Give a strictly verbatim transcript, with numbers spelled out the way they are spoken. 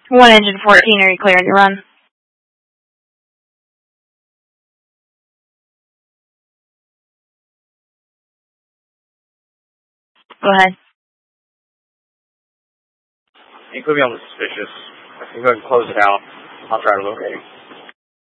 One engine fourteen, are you clearing your run? Go ahead. You put me on the suspicious. You can go ahead and close it out. I'll try to locate him.